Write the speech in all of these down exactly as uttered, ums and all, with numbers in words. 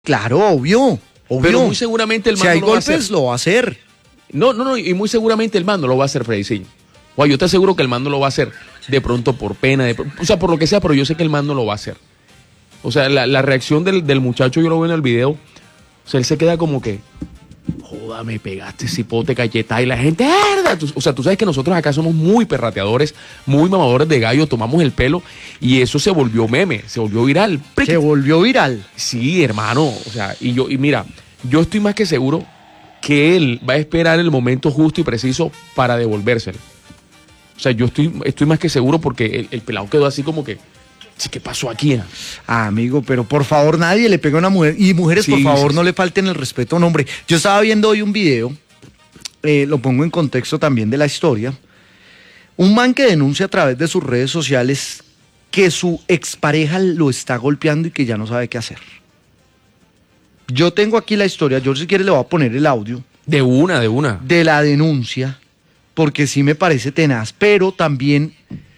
Claro, obvio, obvio. Pero muy seguramente el man si hay no lo golpes, va a hacer. lo va a hacer. No, no, no, y muy seguramente el man no lo va a hacer, Freddy, sí. O yo te aseguro que el man no lo va a hacer. De pronto por pena, de, o sea, por lo que sea, pero yo sé que el man no lo va a hacer. O sea, la, la reacción del, del muchacho, yo lo veo en el video, o sea, él se queda como que, joda, me pegaste cipote, cayeta, y la gente, ¡erda! O sea, tú sabes que nosotros acá somos muy perrateadores, muy mamadores de gallo, tomamos el pelo, y eso se volvió meme, se volvió viral. Se volvió viral. Sí, hermano, o sea, y yo, y mira, yo estoy más que seguro que él va a esperar el momento justo y preciso para devolvérselo. O sea, yo estoy, estoy más que seguro porque el, el pelado quedó así como que, ¿qué pasó aquí? Ah, amigo, pero por favor nadie le pega a una mujer. Y mujeres, sí, por favor, sí, no sí. le falten el respeto a un hombre. Yo estaba viendo hoy un video, eh, lo pongo en contexto también de la historia. Un man que denuncia a través de sus redes sociales que su expareja lo está golpeando y que ya no sabe qué hacer. Yo tengo aquí la historia, yo si quiere le voy a poner el audio. De una, de una. De la denuncia, porque sí me parece tenaz, pero también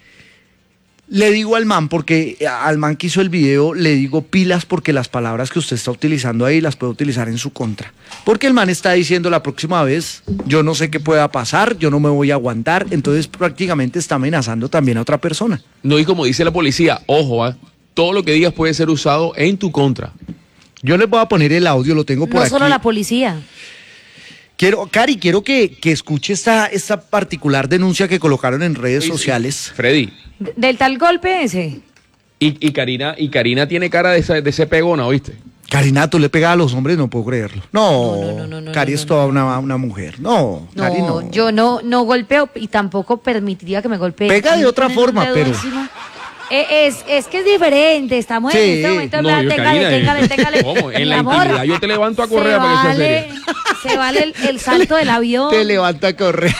le digo al man, porque al man que hizo el video, le digo pilas porque las palabras que usted está utilizando ahí las puede utilizar en su contra. Porque el man está diciendo la próxima vez, yo no sé qué pueda pasar, yo no me voy a aguantar, entonces prácticamente está amenazando también a otra persona. No, y como dice la policía, ojo, ¿eh? Todo lo que digas puede ser usado en tu contra. Yo les voy a poner el audio, lo tengo por aquí. No solo la policía. Quiero, Cari, quiero que, que escuche esta, esta particular denuncia que colocaron en redes sí, sociales. Sí. Freddy. De, ¿Del tal golpe ese? Y, y, Karina, y Karina tiene cara de, esa, de ese pegona, ¿oíste? Karina, tú le pegas a los hombres, no puedo creerlo. No, no, no, no, no Cari no, es no, toda no. Una, una mujer. No, no, Cari no. Yo no, no golpeo y tampoco permitiría que me golpee. Pega de otra forma, pero... Encima. Es, es que es diferente, estamos sí. en este momento, no, yo, téngale, Karina, téngale, téngale. ¿Cómo? En Mi la amor, intimidad yo te levanto a correr se para que sea vale, serio. Se vale el, el salto del avión. Te levanta a correr.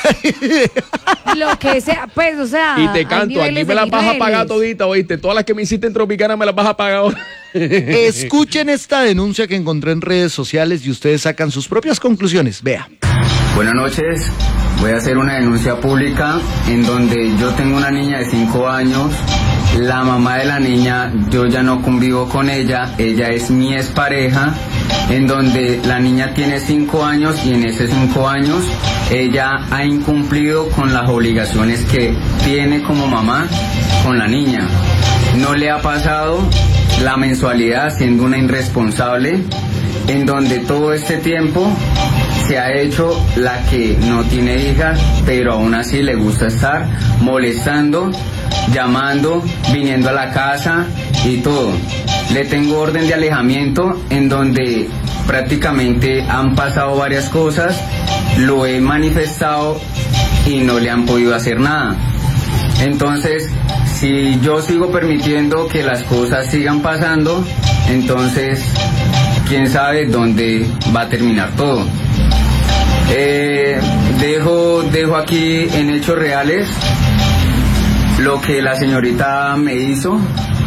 Lo que sea, pues, o sea. Y te canto, aquí me las vas a pagar todita, oíste. Todas las que me hiciste en Tropicana me las vas a pagar ahora. Escuchen esta denuncia que encontré en redes sociales y ustedes sacan sus propias conclusiones. Vea. Buenas noches. Voy a hacer una denuncia pública en donde yo tengo una niña de cinco años. La mamá de la niña, yo ya no convivo con ella, ella es mi expareja, en donde la niña tiene cinco años y en esos cinco años ella ha incumplido con las obligaciones que tiene como mamá con la niña. No le ha pasado la mensualidad siendo una irresponsable, en donde todo este tiempo se ha hecho la que no tiene hija, pero aún así le gusta estar molestando, llamando, viniendo a la casa y todo. Le tengo orden de alejamiento en donde prácticamente han pasado varias cosas, lo he manifestado y no le han podido hacer nada. Entonces, si yo sigo permitiendo que las cosas sigan pasando, entonces quién sabe dónde va a terminar todo. Eh, dejo, dejo aquí en hechos reales lo que la señorita me hizo.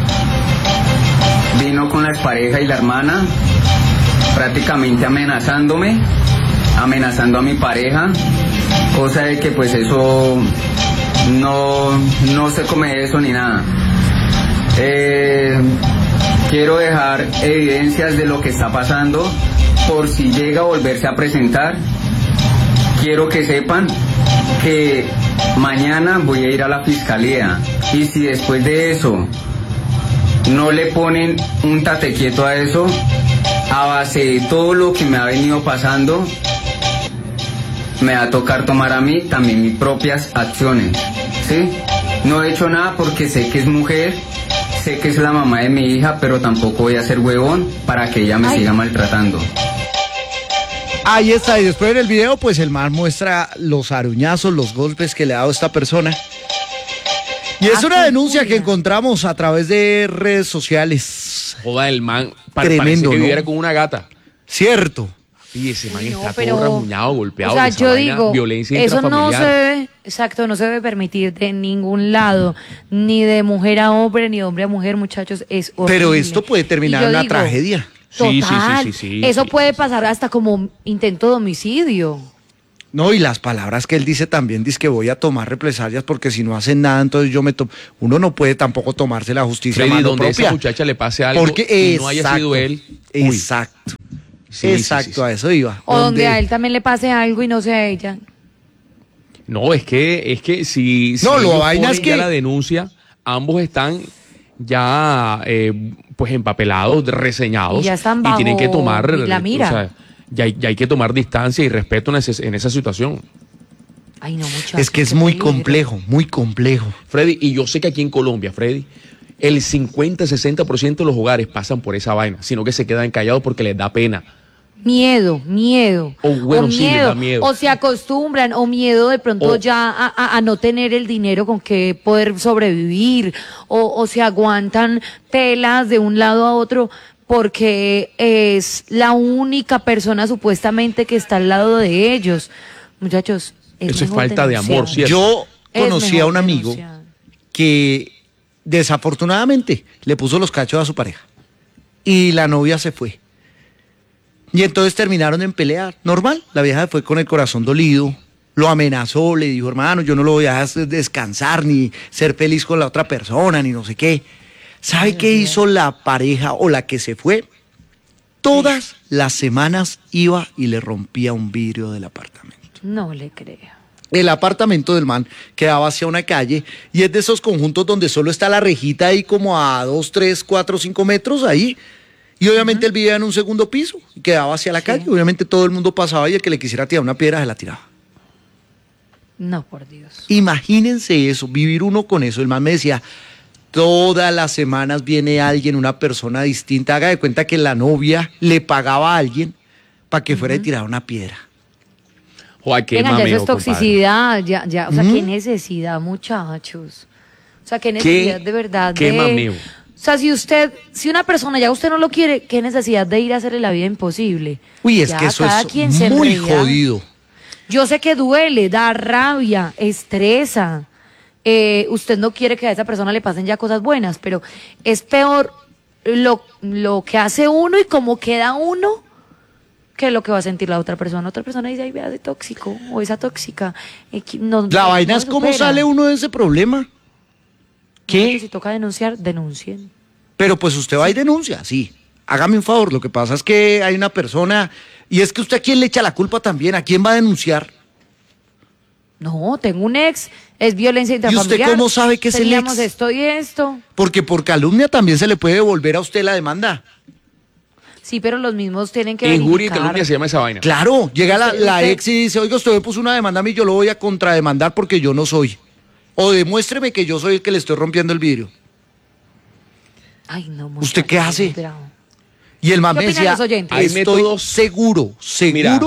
Vino con la expareja y la hermana, prácticamente amenazándome, amenazando a mi pareja, cosa de que pues eso no, no se come eso ni nada. Eh, quiero dejar evidencias de lo que está pasando, por si llega a volverse a presentar. Quiero que sepan que mañana voy a ir a la fiscalía y si después de eso no le ponen un tate quieto a eso, a base de todo lo que me ha venido pasando, me va a tocar tomar a mí también mis propias acciones, ¿sí? No he hecho nada porque sé que es mujer, sé que es la mamá de mi hija, pero tampoco voy a ser huevón para que ella me Ay. siga maltratando. Ahí está, y después en el video, pues el man muestra los aruñazos, los golpes que le ha dado esta persona. Y es una denuncia que encontramos a través de redes sociales. Joda, el man Tremendo, parece que ¿no? viviera con una gata. Cierto. Y ese man no, está pero, todo rajuñado, golpeado. O sea, yo vaina, digo, violencia eso no se intrafamiliar. debe, exacto, no se debe permitir de ningún lado, ni de mujer a hombre, ni de hombre a mujer, muchachos, es horrible. Pero esto puede terminar en una digo, tragedia. Total, Sí, sí, sí, sí, sí, eso sí, puede sí, pasar hasta como intento de homicidio. No, y las palabras que él dice también, dice que voy a tomar represalias porque si no hacen nada, entonces yo me tomo. Uno no puede tampoco tomarse la justicia a Freddy, mano donde propia. esa muchacha le pase algo Porque, y exacto, no haya sido él. Uy. Exacto. Sí, exacto, sí, sí, sí. a eso iba. O donde a él también le pase algo y no sea ella. No, es que, es que si, si No, lo ellos vaina es ponen ya que- la denuncia, ambos están ya eh, pues empapelados, reseñados. Y ya están y tienen que bajo tomar, la mira. o sea, ya, hay- ya hay que tomar distancia y respeto en, ese- en esa situación. Ay, no, muchachos. Es que es qué muy peligro. complejo, muy complejo. Freddy, y yo sé que aquí en Colombia, Freddy, el cincuenta, sesenta por ciento de los hogares pasan por esa vaina, sino que se quedan callados porque les da pena. Miedo, miedo. O bueno, sí, les miedo. da miedo. O se acostumbran, o miedo de pronto O- ya a, a- a no tener el dinero con que poder sobrevivir, o, o se aguantan pelas de un lado a otro porque es la única persona supuestamente que está al lado de ellos. Muchachos, es Eso es mejor falta de denunciar. amor, ¿cierto? Yo Es conocí a mejor un amigo denunciar. que desafortunadamente le puso los cachos a su pareja y la novia se fue. Y entonces terminaron en pelear. Normal, la vieja fue con el corazón dolido, lo amenazó, le dijo, hermano, yo no lo voy a dejar descansar ni ser feliz con la otra persona, ni no sé qué. ¿Sabe qué hizo la pareja o la que se fue? Todas las semanas iba y le rompía un vidrio del apartamento. No le creo. El apartamento del man quedaba hacia una calle y es de esos conjuntos donde solo está la rejita ahí como a dos, tres, cuatro, cinco metros ahí. Y obviamente él vivía en un segundo piso y quedaba hacia la Sí. calle. Obviamente todo el mundo pasaba y el que le quisiera tirar una piedra se la tiraba. No, por Dios. Imagínense eso, vivir uno con eso. El man me decía, todas las semanas viene alguien, una persona distinta. Haga de cuenta que la novia le pagaba a alguien para que fuera a tirar una piedra. Joder, qué Venga, ya eso mameo, es compadre. toxicidad, ya, ya, o sea, ¿Mm? qué necesidad, muchachos. O sea, qué necesidad de verdad qué de... mameo. O sea, si usted, si una persona ya usted no lo quiere, qué necesidad de ir a hacerle la vida imposible. Uy, es Ya, que eso cada es quien se muy enreda. jodido. Yo sé que duele, da rabia, estresa. Eh, usted no quiere que a esa persona le pasen ya cosas buenas, pero es peor lo, lo que hace uno y cómo queda uno que lo que va a sentir la otra persona. Otra persona dice, ay, vea, ese tóxico o esa tóxica. Eh, que no- La no vaina lo es cómo supera. sale uno de ese problema. Que Si ¿Qué? toca denunciar, denuncien. Pero pues usted va y denuncia, sí. Hágame un favor, lo que pasa es que hay una persona, y es que usted a quién le echa la culpa también, ¿a quién va a denunciar? No, tengo un ex, es violencia usted intrafamiliar. cómo sabe que es el Teníamos ex? esto y esto. Porque por calumnia también se le puede devolver a usted la demanda. Sí, pero los mismos tienen que Injuria y verificar. calumnia se llama esa vaina. Claro, llega la, Usted- la usted- ex y dice, oiga, usted me puso una demanda a mí, yo lo voy a contrademandar porque yo no soy. O demuéstreme que yo soy el que le estoy rompiendo el vidrio. Ay, no, ¿Usted qué muchachos, hace? muy bravo. Y el man ¿Qué me opinan decía, los oyentes? Hay estoy métodos- seguro, seguro Mira.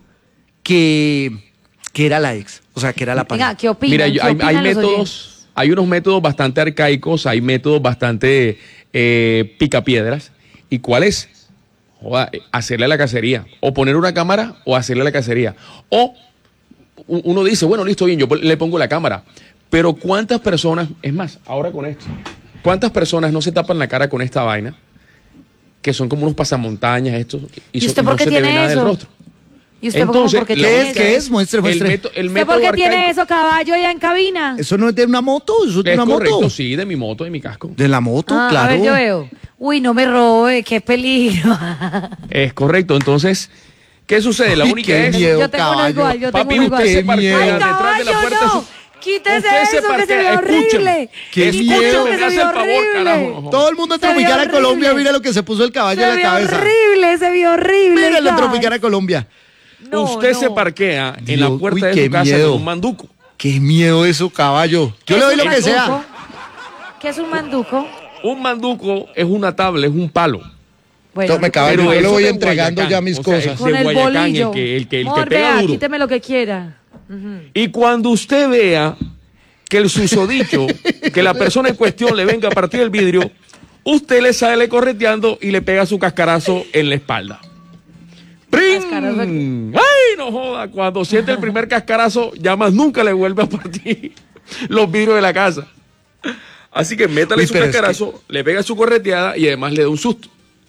que, que era la ex, o sea, que era la pareja. Venga, ¿qué opinan? Mira, ¿Qué yo- hay, opinan hay los oyentes? métodos, hay unos métodos bastante arcaicos, hay métodos bastante eh, picapiedras. ¿Y cuál es? Joda, eh, hacerle la cacería. O poner una cámara o hacerle la cacería. O u- uno dice, bueno, listo, bien, yo le pongo la cámara. Pero ¿cuántas personas, es más, ahora con esto, cuántas personas no se tapan la cara con esta vaina? Que son como unos pasamontañas estos. ¿Y son- usted por no qué se te tiene ve nada del eso? rostro. ¿Y usted Entonces, por qué la tiene ¿Qué única es? ¿Qué es? Muestre, El, muestre. método- el ¿Usted método por qué tiene arcaico- eso, caballo, allá en cabina? ¿Eso no es de una moto? ¿Eso es de Es una correcto, moto? sí, de mi moto, de mi casco. De la moto, Ah, claro. A ver, yo veo. Uy, no me robe, qué peligro. Es correcto. Entonces, ¿qué sucede? La Uy, única qué es. miedo, Yo tengo una caballo. igual, yo tengo Papi, una usted igual. se parquea Ay, detrás de la caballo, puerta. no. su- Quítese Usted se eso, que se ve parquea, horrible. escúcheme. Qué Escucho miedo. que Me se hace ve el favor, horrible. carajo. Todo el mundo en Se ve Tropicana, horrible. Colombia, mira lo que se puso el caballo Se en la ve cabeza. horrible, se ve horrible. Míralo en ya. Tropicana, Colombia. No, Usted no. se parquea en la Dios, puerta uy, de qué su casa miedo. con un manduco. Qué miedo eso, caballo. ¿Qué Yo le es doy un lo que manduco? sea. ¿Qué es un manduco? Un manduco es una tabla, es un palo. Bueno, Tome, caballo, Pero yo le eso voy de entregando Guayacán, ya mis o sea, cosas. es con de el Guayacán, bolillo. el que, el que, el que Mor, pega vea, duro. quíteme lo que quiera. Ujú. Y cuando usted vea que el susodicho, que la persona en cuestión le venga a partir el vidrio, usted le sale correteando y le pega su cascarazo en la espalda. ¡Prim! Cascarazo. ¡Ay, no joda! Cuando siente el primer cascarazo, ya más nunca le vuelve a partir los vidrios de la casa. Así que métale Uy, su pero es cascarazo, le pega su correteada y además le da un susto.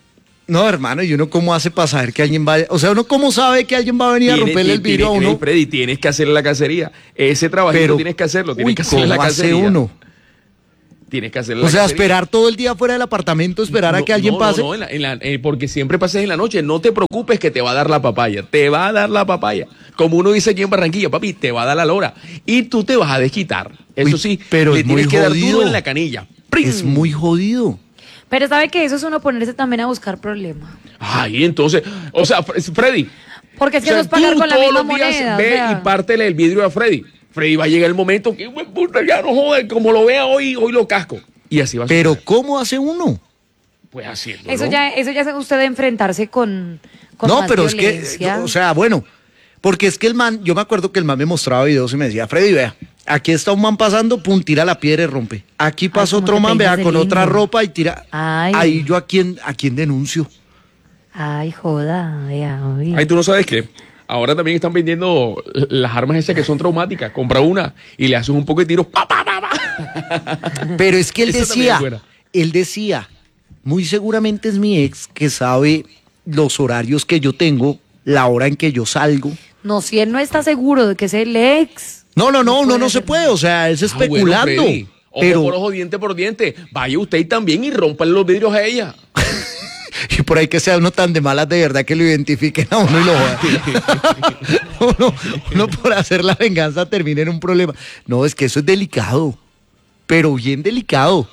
No, hermano, ¿y uno cómo hace para saber que alguien va a... O sea, ¿uno cómo sabe que alguien va a venir a Tienes- romperle el tienes- vidrio a uno? Freddy, tienes que hacer la cacería. Ese trabajito Pero, tienes que hacerlo, tienes uy, que hacer la ¿cómo hace cacería. uno? Tienes que hacer la O sea, cacería. esperar todo el día fuera del apartamento, esperar a No, que alguien no, pase. No, no, en la- en la- eh, porque siempre pases en la noche. No te preocupes que te va a dar la papaya. Te va a dar la papaya. Como uno dice aquí en Barranquilla, papi, te va a dar la lora. Y tú te vas a desquitar. Eso Uy, sí, pero le es muy tienes que dar jodido. duro en la canilla. ¡Prim! Es muy jodido. Pero sabe que eso es uno ponerse también a buscar problemas. Ay, entonces, o sea, Fre- Freddy. Porque es que o sea, no es pagar tú con la todos misma los días moneda. o ve sea. y pártele el vidrio a Freddy. Freddy va a llegar el momento que, "Hue puta, ya no jode, como lo vea hoy, hoy lo casco". Y así va a Pero suceder. ¿cómo hace uno? Pues haciendo. Eso ya, eso ya es usted de enfrentarse con, con No, más pero es violencia. que, o sea, bueno, porque es que el man, yo me acuerdo que el man me mostraba videos y me decía, Freddy, vea, aquí está un man pasando, pum, tira la piedra y rompe. Aquí pasa cómo otro te man, vea, peinas de con otra lindo. ropa y tira. Ay. Ahí yo a quién, a quién denuncio. Ay, joda, ya, oye. Ay, tú no sabes que ahora también están vendiendo las armas esas que son traumáticas. Compra una y le haces un poco de tiros. Pa, pa, pa, pa. Pero es que él Eso también decía, es buena. él decía, muy seguramente es mi ex que sabe los horarios que yo tengo, la hora en que yo salgo. No, si él no está seguro de que es el ex. No, no, no, No no, puede no se hacer puede, o sea, es Ah, bueno, especulando. Freddy, ojo pero, por ojo, diente por diente. Vaya usted también y rompan los vidrios a ella. y por ahí que sea uno tan de malas de verdad que lo identifiquen a uno y lo jodan. uno, uno por hacer la venganza termina en un problema. No, es que eso es delicado, pero bien delicado.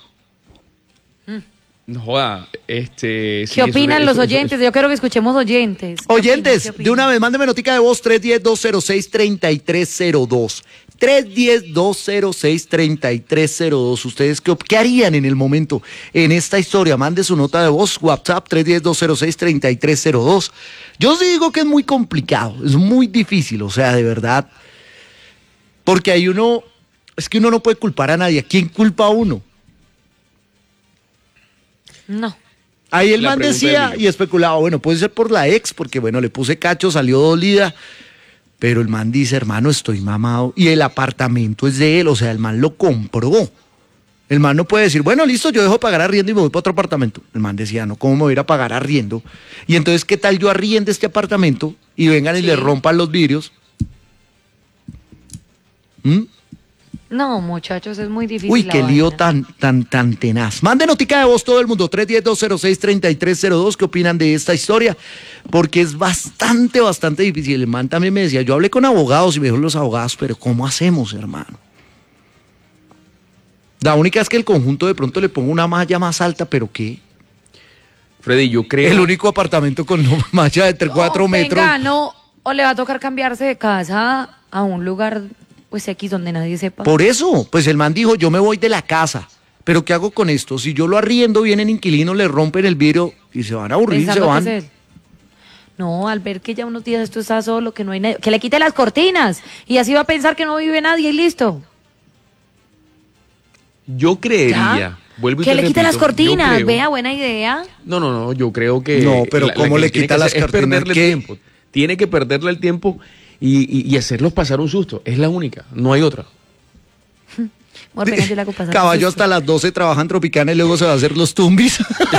No joda, este. sí, ¿Qué eso- opinan eso- los eso- oyentes? Yo quiero que escuchemos oyentes. ¿Qué Oyentes, opinan? ¿Qué de una opinan? vez, mándeme notica de voz tres uno cero, dos cero seis, tres tres cero dos. tres uno cero, dos cero seis, tres tres cero dos. ¿Ustedes qué, op- qué harían en el momento en esta historia? Mande su nota de voz, WhatsApp tres uno cero, dos cero seis, tres tres cero dos. Yo sí digo que es muy complicado, es muy difícil, o sea, de verdad. Porque hay uno, es que uno no puede culpar a nadie. ¿A quién culpa a uno? No. Ahí el La man pregunta decía del millón. y especulaba, bueno, puede ser por la ex, porque bueno, le puse cacho, salió dolida, pero el man dice, hermano, estoy mamado, y el apartamento es de él, o sea, el man lo compró. El man no puede decir, bueno, listo, yo dejo pagar arriendo y me voy para otro apartamento. El man decía, no, ¿cómo me voy a ir a pagar arriendo? Y entonces, ¿qué tal yo arriende este apartamento y vengan y Sí. le rompan los vidrios? ¿Mm? No, muchachos, es muy difícil. Uy, la qué lío vaina. tan, tan, tan tenaz. Mande notica de voz todo el mundo, tres uno cero, dos cero seis, tres tres cero dos. ¿Qué opinan de esta historia? Porque es bastante, bastante difícil. El man también me decía, yo hablé con abogados y me dijo los abogados, pero ¿cómo hacemos, hermano? La única es que el conjunto de pronto le pongo una malla más alta, pero ¿qué? Freddy, yo creo. El único apartamento con malla de tres, cuatro No, metros. Venga, no, o le va a tocar cambiarse de casa a un lugar, pues X, donde nadie sepa. Por eso, pues el man dijo, yo me voy de la casa. Pero ¿qué hago con esto? Si yo lo arriendo, vienen inquilinos, le rompen el vidrio y se van a aburrir, se Pensando que van. es él. No, al ver que ya unos días esto está solo, que no hay nadie, que le quite las cortinas y así va a pensar que no vive nadie y listo. Yo creería. ¿Ya? Vuelvo y Que te le quite repito, las cortinas, yo creo- vea, buena idea. No, no, no, yo creo que. No, pero ¿cómo que le tiene quita que las hacer es cortinas? perderle ¿Qué? el tiempo. Tiene que perderle el tiempo y, y- y hacerlos pasar un susto. Es la única, no hay otra. Amor, venga, yo le hago pasar Caballo un hasta susto. las doce trabaja en Tropicana y luego se va a hacer los tumbis.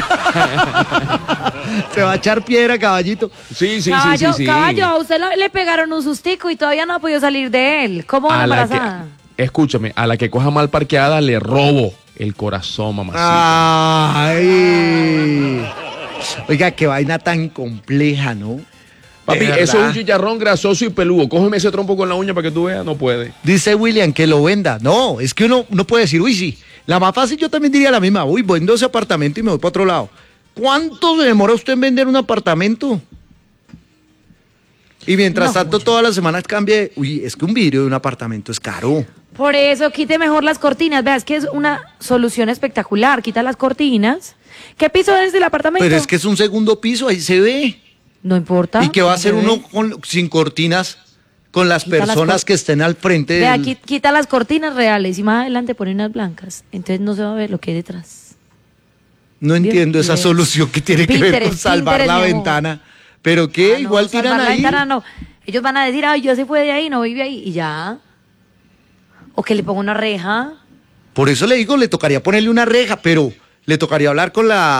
Se va a echar piedra, caballito. Sí, sí, Caballo, sí, sí, sí. caballo, a usted lo- le pegaron un sustico y todavía no ha podido salir de él. ¿Cómo va A la embarazada? que, escúchame, a la que coja mal parqueada le robo el corazón, mamacita. Ay. Oiga, qué vaina tan compleja, ¿no? Papi, De eso es verdad. un chicharrón grasoso y peludo. Cógeme ese trompo con la uña para que tú veas, no puede. Dice William que lo venda. No, es que uno no puede decir, uy, sí. La más fácil yo también diría la misma. Uy, vendo ese apartamento y me voy para otro lado. ¿Cuánto se demora usted en vender un apartamento? Y mientras No, tanto, mucho. todas las semanas cambie. Uy, es que un vidrio de un apartamento es caro. Por eso quite mejor las cortinas. Vea, es que es una solución espectacular. Quita las cortinas. ¿Qué piso es del apartamento? Pero es que es un segundo piso, ahí se ve. No importa. ¿Y qué va a no hacer se ve. uno con- sin cortinas con las Quita las personas cor- que estén al frente Vea, del... qui- quita las cortinas reales y más adelante pone unas blancas. Entonces no se va a ver lo que hay detrás. No entiendo esa Bien. solución que tiene que ver con Pinterest, salvar Pinterest, la mi amor. ventana. ¿Pero qué? Ah, no, Igual tiran salvar la ahí. ventana, no. Ellos van a decir, ay, yo se fue de ahí, no vive ahí, y ya. O que le ponga una reja. Por eso le digo, le tocaría ponerle una reja, pero le tocaría hablar con la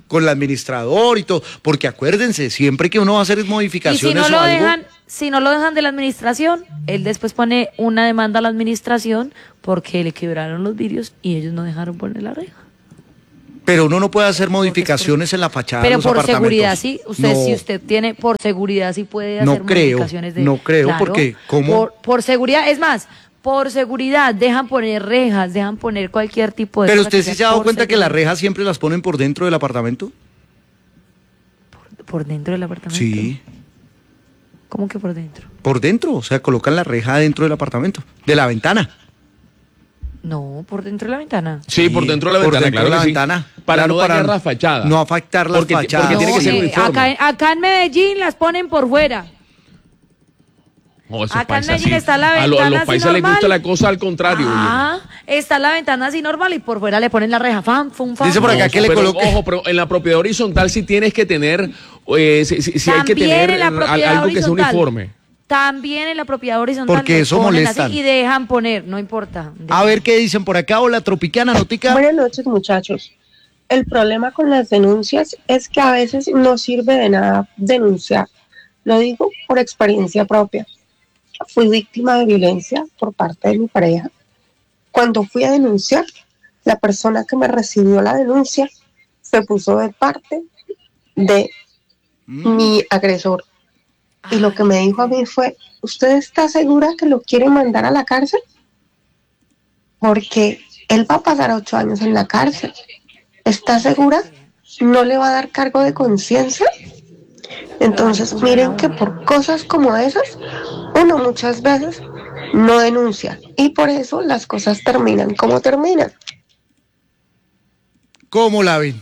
con el administrador y todo, porque acuérdense, siempre que uno va a hacer modificaciones y si no o lo algo, dejan, si no lo dejan de la administración, él después pone una demanda a la administración porque le quebraron los vidrios y ellos no dejaron poner la reja. pero uno no puede hacer modificaciones en la fachada de Pero los por apartamentos. seguridad sí, usted No. si usted tiene por seguridad sí puede No hacer creo, modificaciones de no creo, Claro, porque ¿cómo? Por, por seguridad, es más, por seguridad dejan poner rejas, dejan poner cualquier tipo de Pero cosa usted que sí sea se ha dado por cuenta que las seguridad. rejas siempre las ponen por dentro del apartamento. por, por dentro del apartamento. Sí, ¿Cómo que por dentro? por dentro, o sea, colocan la reja dentro del apartamento, de la ventana. No, por dentro de la ventana. Sí, por dentro de la por ventana, dentro claro de la que sí. ventana. Para Claro, no dañar la fachada. No afectar las Porque- porque fachadas. tiene que ser eh, uniforme. acá, en- acá en Medellín las ponen por fuera. No, esos Acá en paisas Medellín sí. está la A, lo- a ventana los así paisas les gusta normal. la cosa al contrario. Ah, está la ventana así normal y por fuera le ponen la reja. Fam, fum, fam. Dice por acá No, que le pero, coloque- Ojo, pero en la propiedad horizontal sí tienes que tener, eh, sí, sí- sí hay que También tener en la eh, propiedad algo que sea horizontal. uniforme. También en la propiedad horizontal. Porque le eso ponen molestan. así y dejan poner, no importa. A ver qué dicen por acá. Hola, Tropicana, Notica. Buenas noches, muchachos. El problema con las denuncias es que a veces no sirve de nada denunciar. Lo digo por experiencia propia. Fui víctima de violencia por parte de mi pareja. Cuando fui a denunciar, la persona que me recibió la denuncia se puso de parte de mi agresor. Y lo que me dijo a mí fue, ¿usted está segura que lo quiere mandar a la cárcel? Porque él va a pasar ocho años en la cárcel. ¿Está segura? ¿No le va a dar cargo de conciencia? Entonces, miren que por cosas como esas, uno muchas veces no denuncia. Y por eso las cosas terminan como terminan. ¿Cómo la ven?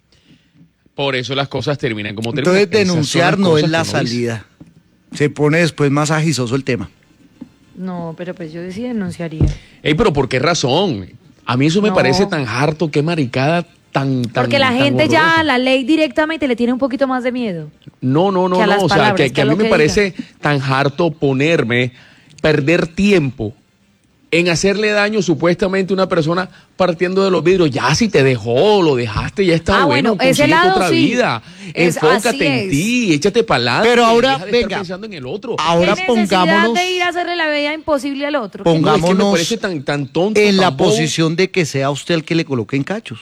Por eso las cosas terminan como terminan. Entonces Esas son denunciar las no cosas es la que uno dice. salida. Se pone después más agisoso el tema. No, pero pues yo sí denunciaría. Ey, pero ¿por qué razón? A mí eso me No. parece tan harto, qué maricada tan, tan Porque la tan gente ya horrorosa. a la ley directamente le tiene un poquito más de miedo. No, no, no, que a no. las O sea, palabras, que, que que a a mí lo me que parece tan harto ponerme, perder tiempo en hacerle daño supuestamente a una persona partiendo de los vidrios. Ya si te dejó, lo dejaste, ya está Ah, bueno, bueno, ese consíguete lado otra sí. vida. Es- así Enfócate en es. ti, échate para adelante. Pero ahora, deja de estar venga, pensando en el otro. ahora ¿Qué necesidad pongámonos de ir a hacerle la vida imposible al otro? Pon- No, es que me pongámonos parece tan, tan tonto. en la tan bobo. posición de que sea usted el que le coloque en cachos.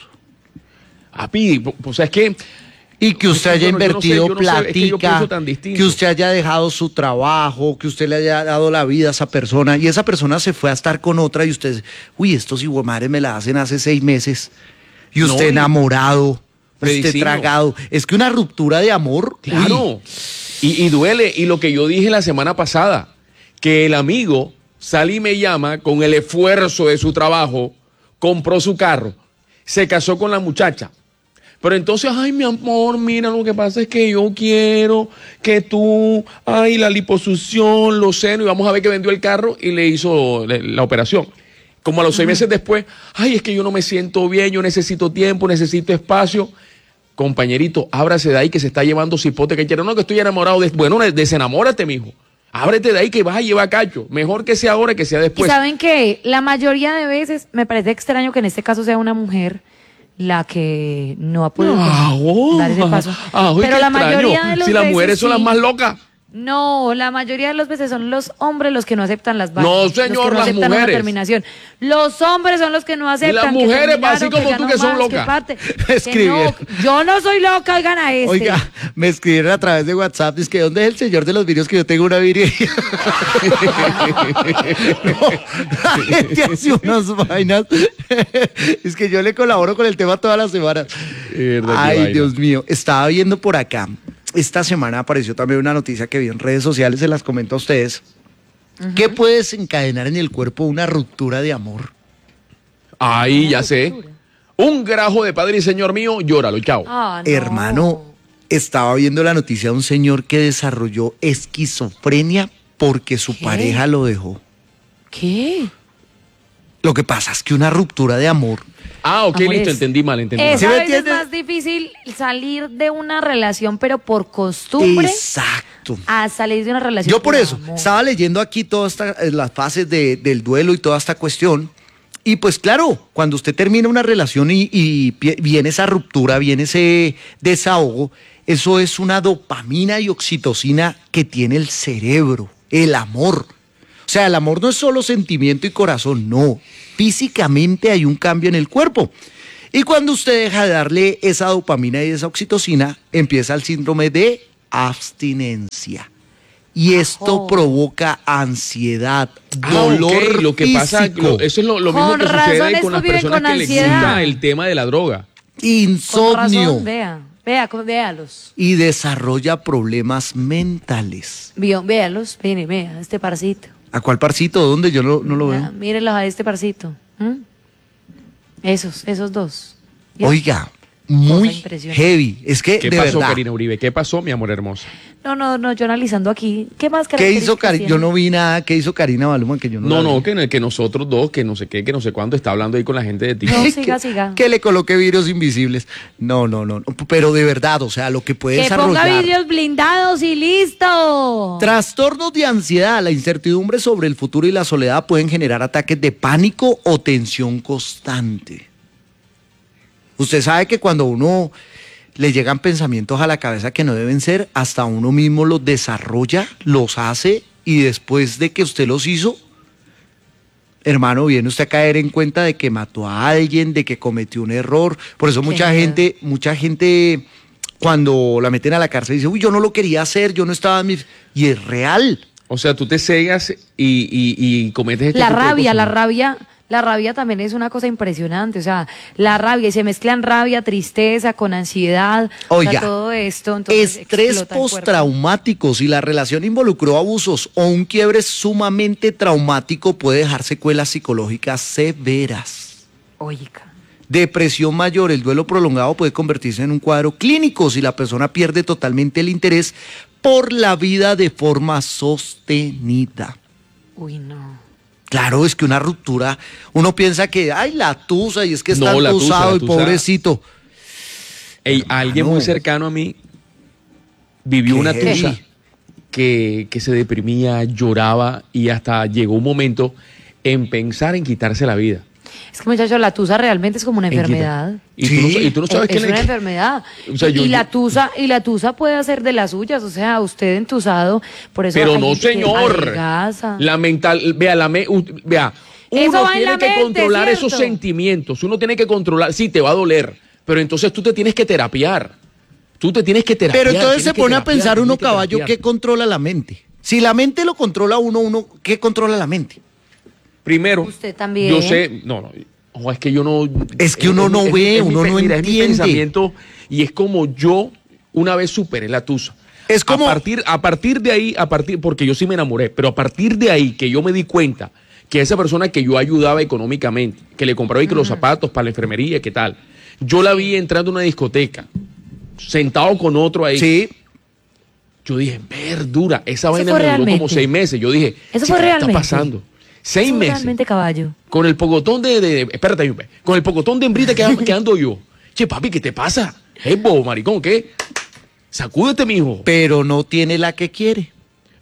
Api, o sea, es que Y que usted haya Bueno, yo no sé, invertido yo no sé, es que yo platica, pienso tan distinto. que usted haya dejado su trabajo, que usted le haya dado la vida a esa persona y esa persona se fue a estar con otra y usted, uy, estos madres me la hacen hace seis meses y usted No, y- enamorado, usted Medicino. tragado. Es que una ruptura de amor, Claro. uy, Y, y duele. Y lo que yo dije la semana pasada, que el amigo sale y me llama con el esfuerzo de su trabajo, compró su carro, se casó con la muchacha. Pero entonces, ay, mi amor, mira, lo que pasa es que yo quiero que tú, ay, la liposucción, los senos, y vamos a ver que vendió el carro y le hizo la, la operación. Como a los seis meses después, ay, es que yo no me siento bien, yo necesito tiempo, necesito espacio. Compañerito, ábrase de ahí que se está llevando cipote que quiere. No, que estoy enamorado de... Bueno, desenamórate, mijo. Ábrete de ahí que vas a llevar cacho. Mejor que sea ahora que sea Y después. saben que la mayoría de veces me parece extraño que en este caso sea una mujer la que no ha podido Ah, oh, dar ese paso. ah, uy, Pero qué la extraño. mayoría de los Si las veces mujeres son las sí. más locas. No, la mayoría de las veces son los hombres los que no aceptan las No, vainas, señor, los que no las aceptan una mujeres. terminación. Los hombres son los que no aceptan. las que mujeres, terminaron, así como ya tú, no que son más, locas. parte. Me Que escribieron. no, yo no soy loca, oigan a este. Oiga, me escribieron a través de WhatsApp, es que ¿dónde es el señor de los vídeos que yo tengo una virgería? No, la gente hace unas vainas. Es que yo le colaboro con el tema todas las semanas. Verdad, qué Ay, vaina. Dios mío, estaba viendo por acá. Esta semana apareció también una noticia que vi en redes sociales, se las comento a ustedes. ¿Qué puede desencadenar en el cuerpo una ruptura de amor? Ahí ya sé. Un grajo de padre y señor mío, llóralo, chao. Ah, no. Hermano, estaba viendo la noticia de un señor que desarrolló esquizofrenia porque su ¿Qué? pareja lo dejó. ¿Qué? Lo que pasa es que una ruptura de amor, Ah, ok, Amores, listo, entendí mal, entendí mal. Es ¿Sí a me veces entiendes? más difícil salir de una relación, pero por costumbre, exacto. a salir de una relación Yo por eso, amor. estaba leyendo aquí todas esta- eh, las fases de- del duelo y toda esta cuestión, Y pues claro, cuando usted termina una relación y, y viene esa ruptura, viene ese desahogo, eso es una dopamina y oxitocina que tiene el cerebro, el amor. O sea, el amor no es solo sentimiento y corazón, no. Físicamente hay un cambio en el cuerpo. Y cuando usted deja de darle esa dopamina y esa oxitocina, empieza el síndrome de abstinencia. Y esto Ajo. provoca ansiedad, Ah, dolor ok, lo que físico, pasa, lo- eso es lo, lo mismo Con que razón sucede estos con las viven personas con que les ansiedad. gusta el tema de la droga. Con insomnio razón, vea, vea, con- véalos. y desarrolla problemas mentales. Vio, véalos, mire, vea, este parcito. ¿A cuál parcito? ¿Dónde? Yo no, no lo Vea, veo. mírenlos a este parcito. ¿Mm? Esos, esos dos. ¿Ya? Oiga, muy impresionante. heavy. Es que, ¿Qué de pasó, verdad. Karina Uribe? ¿Qué pasó, mi amor hermosa? No, no, no, yo analizando aquí. ¿Qué más ¿Qué características hizo Karina? Yo tiene? no vi nada. ¿Qué hizo Karina Baluma? Que yo no No, la no, vi. que, que nosotros dos, que no sé qué, que no sé cuándo, está hablando ahí con la gente de ti. No, que, siga, siga. que le coloque vidrios invisibles. No, no, no. no. Pero de verdad, o sea, lo que puede Que ponga desarrollar. vidrios blindados y listo. Trastornos de ansiedad, la incertidumbre sobre el futuro y la soledad pueden generar ataques de pánico o tensión constante. Usted sabe que cuando uno le llegan pensamientos a la cabeza que no deben ser, hasta uno mismo los desarrolla, los hace y después de que usted los hizo, hermano, viene usted a caer en cuenta de que mató a alguien, de que cometió un error. Por eso Qué mucha miedo. gente, mucha gente cuando la meten a la cárcel dice, uy, yo no lo quería hacer, yo no estaba en mi... Y es real. O sea, tú te cegas y, y, y cometes este La tipo de rabia, cosas. la rabia, la rabia también es una cosa impresionante, o sea, la rabia, y se mezclan rabia, tristeza con ansiedad, o Oiga, sea, todo esto, entonces Estrés explota el cuerpo. postraumático, si la relación involucró abusos o un quiebre sumamente traumático, puede dejar secuelas psicológicas severas. Oiga. Depresión mayor, el duelo prolongado puede convertirse en un cuadro clínico si la persona pierde totalmente el interés por la vida de forma sostenida. Uy, no. Claro, es que una ruptura, uno piensa que, ay, la tusa, y es que está No, la tusa, tusado la y tusa. pobrecito. Ey, alguien Hermano. muy cercano a mí vivió ¿Qué? una tusa que, que se deprimía, lloraba y hasta llegó un momento en pensar en quitarse la vida. Es que, muchachos, la tusa realmente es como una En quitar- enfermedad. Y, tú no, Sí. y tú no sabes es qué le- una enfermedad. O sea, y, yo- y la yo- tusa, y la tusa puede hacer de las suyas, o sea, usted entusado, por eso Pero hay no, gente que señor. adelgaza. La mental, vea, la me- u- vea, Eso uno va en tiene la que mente, controlar ¿cierto? esos sentimientos. Uno tiene que controlar, sí, te va a doler, pero entonces tú te tienes que terapiar. Tú te tienes que terapiar. Pero entonces tienes se que pone a terapiar, pensar tienes uno, que caballo, terapiar. ¿qué controla la mente? Si la mente lo controla uno, uno, ¿qué controla la mente? Primero, Usted también. yo sé, no, no, ojo, es que yo no. Es que uno no ve, es mi uno pe- no mira, es mi entiende. pensamiento y es como yo una vez superé la tusa. Es como- A partir, a partir de ahí, a partir, porque yo sí me enamoré, pero a partir de ahí que yo me di cuenta que esa persona que yo ayudaba económicamente, que le compraba y que los zapatos para la enfermería, ¿qué tal? Yo la vi entrando a una discoteca, sentado con otro ahí. Sí. Yo dije, verdura, esa Eso vaina fue me duró realmente. como seis meses. Yo dije, Eso "Chica, fue ¿qué realmente. está pasando? Seis Eso meses. realmente, caballo. Con el pocotón de, de, de- espérate, ahí, con el pocotón de hembrita que, que ando yo. Che, papi, ¿qué te pasa? Es bobo, maricón, ¿qué? Sacúdete, mijo. Pero no tiene la que quiere.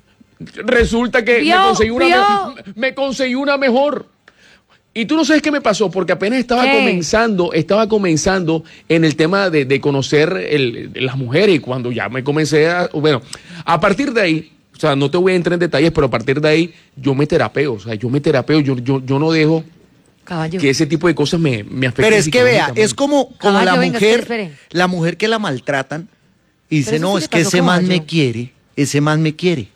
Resulta que me Vio, conseguí, una vio. me, me conseguí una mejor. Y tú no sabes qué me pasó, porque apenas estaba ¿Qué? comenzando, estaba comenzando en el tema de, de conocer el- las mujeres. Y cuando ya me comencé a, bueno, a partir de ahí, o sea, no te voy a entrar en detalles, pero a partir de ahí yo me terapeo, o sea, yo me terapeo, yo, yo, yo no dejo Caballo. que ese tipo de cosas me, me afecten. Pero es que vea, psicológicamente. es como, como Caballo, la venga, mujer, espere, espere. la mujer que la maltratan y dice, Pero eso no, sí es le que pasó, ese man caballo. me quiere, ese man me quiere.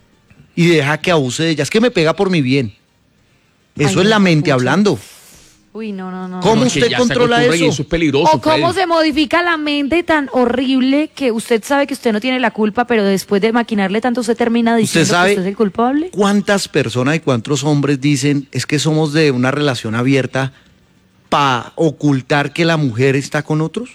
Y deja que abuse de ella. Es que me pega por mi bien. Eso Ay, es la no, mente pucha. hablando. Uy, no, no, no. ¿Cómo No, es que usted ya se controla acostumbran y eso? eso es peligroso. O cómo Freddy. se modifica la mente tan horrible que usted sabe que usted no tiene la culpa, pero después de maquinarle tanto usted termina diciendo sabe- que usted es el culpable. ¿Cuántas personas y cuántos hombres dicen es que somos de una relación abierta para ocultar que la mujer está con otros?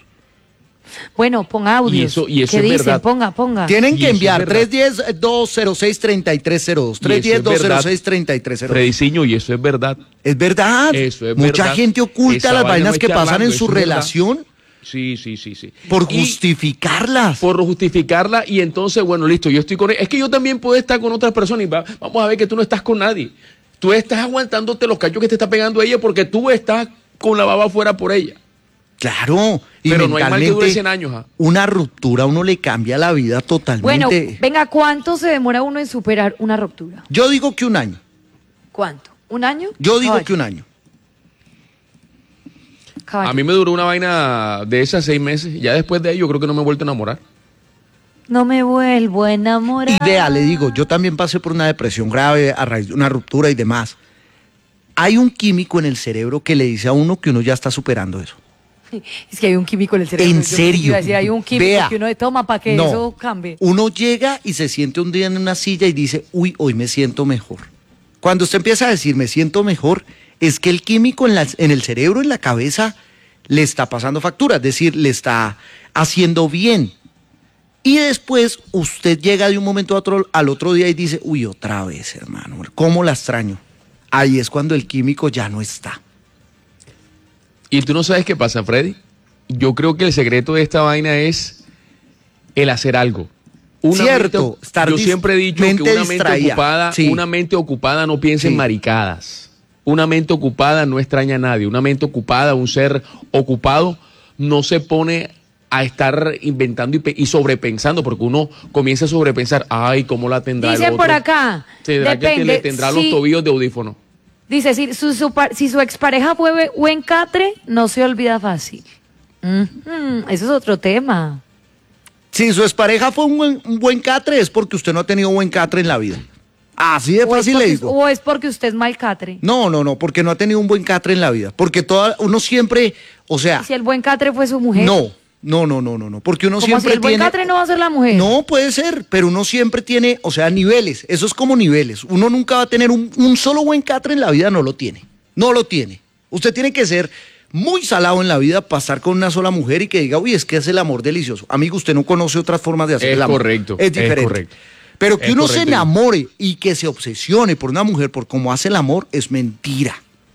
Bueno, ponga audios. Y eso- y eso ¿Qué es dicen? verdad. Ponga, ponga. Tienen Y que eso es enviar verdad. tres uno cero, dos cero seis, tres tres cero dos. Y tres eso uno es cero, dos cero verdad. seis, tres tres cero dos. Frediciño, y eso es verdad. Es verdad. Eso es Mucha verdad. gente oculta Esa las vaina vainas no hay que que pasan hablarlo, en eso su es verdad. relación Sí, sí, sí, sí. por Y justificarlas. por justificarla y entonces, bueno, listo, yo estoy con él. Es que yo también puedo estar con otras personas y va- vamos a ver que tú no estás con nadie. tú estás aguantándote los cachos que te está pegando ella porque tú estás con la baba afuera por ella. Claro. Y pero no hay mal que dure mentalmente, cien años. ¿Ah? Una ruptura a uno le cambia la vida totalmente. Bueno, venga, ¿cuánto se demora uno en superar una ruptura? Yo digo que un año. ¿Cuánto? ¿Un año? Yo digo Caballo. que un año. Caballo. A mí me duró una vaina de esas seis meses. Ya después de ahí yo creo que no me he vuelto a enamorar. No me vuelvo a enamorar. Idea, le digo, yo también pasé por una depresión grave a raíz de una ruptura y demás. Hay un químico en el cerebro que le dice a uno que uno ya está superando eso. Es que hay un químico en el cerebro. En Yo serio. iba a decir, hay un químico Vea. que uno toma para que No. eso cambie. Uno llega y se siente un día en una silla y dice, uy, hoy me siento mejor. Cuando usted empieza a decir, me siento mejor, es que el químico en, la- en el cerebro, en la cabeza, le está pasando factura, es decir, le está haciendo bien. Y después usted llega de un momento a otro, al otro día y dice, uy, otra vez, hermano, ¿cómo la extraño? Ahí es cuando el químico ya no está. Y tú no sabes qué pasa, Freddy. Yo creo que el secreto de esta vaina es el hacer algo. Una Cierto, mente- estar yo dis- siempre he dicho mente que una mente distraída, ocupada, sí. una mente ocupada no piensa Sí. en maricadas. Una mente ocupada no extraña a nadie. Una mente ocupada, un ser ocupado, no se pone a estar inventando y, pe- y sobrepensando, porque uno comienza a sobrepensar, ay, ¿cómo la tendrá el Dice otro? por acá. ¿Será que Depende. le tendrá los si- tobillos de audífono? Dice, si su, su pa- si su expareja fue buen catre, no se olvida fácil. Ujú, eso es otro tema. Si su expareja fue un buen, un buen catre, es porque usted no ha tenido buen catre en la vida. Así de O es, fácil le porque, digo. o es porque usted es mal catre. No, no, no, porque no ha tenido un buen catre en la vida. Porque toda, uno siempre, o sea, Y si el buen catre fue su mujer. no, no, no, no, no, no, porque uno Como siempre si el buen tiene. catre no va a ser la mujer. No, puede ser, pero uno siempre tiene, o sea, niveles. Eso es como niveles. Uno nunca va a tener un, un solo buen catre en la vida, no lo tiene. No lo tiene. Usted tiene que ser muy salado en la vida para estar con una sola mujer y que diga, uy, es que es el amor delicioso. Amigo, usted no conoce otras formas de hacer Es el amor. correcto, Es es diferente. correcto. Pero que Es uno se correcto. enamore y que se obsesione por una mujer por cómo hace el amor es mentira.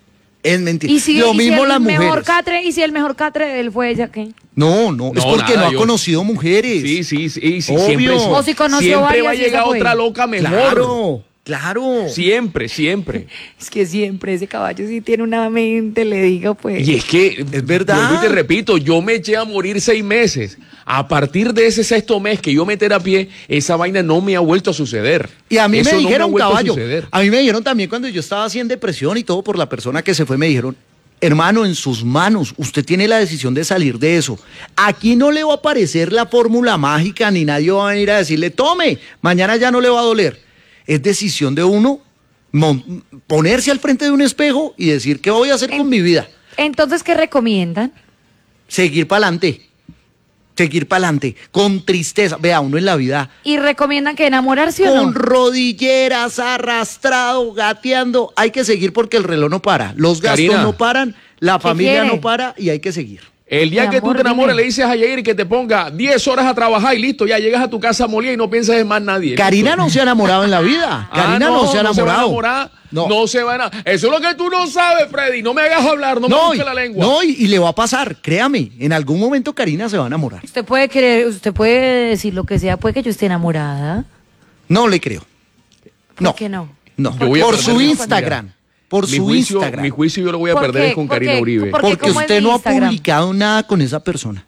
Es mentira. Y si, Lo y si mismo el las mejor mujeres. catre, y si el mejor catre de él fue ella, ¿qué? No, no, es No, porque nada, no ha yo- conocido mujeres. Sí, sí, sí, sí, Obvio. siempre, O si conoció siempre va a varias y esa llegar fue. otra loca mejor. Claro, claro. Siempre, siempre. Es que siempre ese caballo sí tiene una mente, le digo, pues. Y es que, Es verdad. vuelvo y te repito, yo me eché a morir seis meses. A partir de ese sexto mes que yo me terapié, esa vaina no me ha vuelto a suceder. Y a mí Eso me no ha dijeron, vuelto a caballo, suceder. a mí me dijeron también cuando yo estaba así en depresión y todo por la persona que se fue, me dijeron, hermano, en sus manos, usted tiene la decisión de salir de eso. Aquí no le va a aparecer la fórmula mágica, ni nadie va a venir a decirle, tome, mañana ya no le va a doler. Es decisión de uno mon- ponerse al frente de un espejo y decir, ¿qué voy a hacer con mi vida? Entonces, ¿qué recomiendan? Seguir para adelante. Seguir para adelante, con tristeza. Vea, uno en la vida ¿Y recomiendan que enamorarse o con no? rodilleras, arrastrado, gateando. Hay que seguir porque el reloj no para. Los gastos Karina. no paran, la ¿Qué familia quiere? no para y hay que seguir. El día Mi que tú amor, te enamores, dime. le dices a Yair que te ponga diez horas a trabajar y listo, ya llegas a tu casa molida y no piensas en más nadie. Karina Listo. no se ha enamorado en la vida. Ah, Karina no, se ha va a enamorado. enamorar, No. no. se va a enamorar. Eso es lo que tú no sabes, Freddy. No me hagas hablar, no, me No, y, busques la lengua. no, y, y le va a pasar, créame, en algún momento Karina se va a enamorar. Usted puede querer, usted puede decir lo que sea, puede que yo esté enamorada. No le creo. ¿Por No. qué no? No, Yo voy a por perder su mi Instagram. Por mi su juicio, Instagram. mi juicio yo lo voy a ¿Por perder qué? es con ¿Por Karina qué? Uribe. ¿Por qué? Porque ¿Cómo es usted mi no ha Instagram? publicado nada con esa persona.